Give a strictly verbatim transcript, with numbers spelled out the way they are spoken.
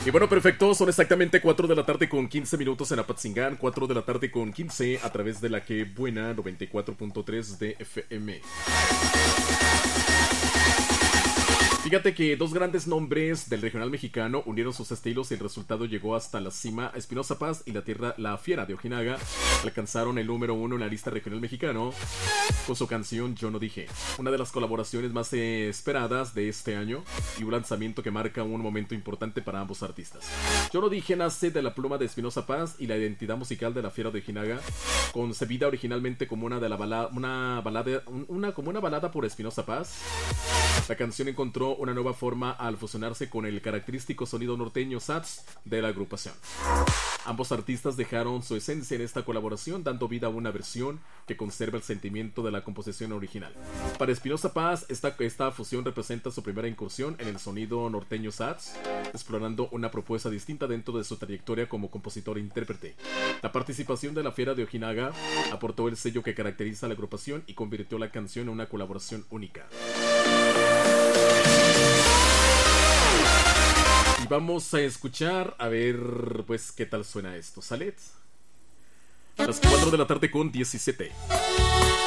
Y bueno, perfecto, son exactamente cuatro de la tarde con quince minutos en Apatzingán, cuatro de la tarde con quince a través de la que buena noventa y cuatro punto tres de F M. Fíjate que dos grandes nombres del regional mexicano unieron sus estilos y el resultado llegó hasta la cima. Espinoza Paz y la tierra La Fiera de Ojinaga alcanzaron el número uno en la lista regional mexicano con su canción Yo No Dije, una de las colaboraciones más esperadas de este año y un lanzamiento que marca un momento importante para ambos artistas. Yo No Dije nace de la pluma de Espinoza Paz y la identidad musical de La Fiera de Ojinaga, concebida originalmente como una de la balada, una balada, una como una balada por Espinoza Paz. La canción encontró una nueva forma al fusionarse con el característico sonido norteño sax de la agrupación. Ambos artistas dejaron su esencia en esta colaboración, dando vida a una versión que conserva el sentimiento de la composición original. Para Espinoza Paz, esta, esta fusión representa su primera incursión en el sonido norteño sax, explorando una propuesta distinta dentro de su trayectoria como compositor e intérprete. La participación de La Fiera de Ojinaga aportó el sello que caracteriza a la agrupación y convirtió la canción en una colaboración única. Y vamos a escuchar, a ver, pues, qué tal suena esto. ¿Sale? A las cuatro de la tarde con diecisiete.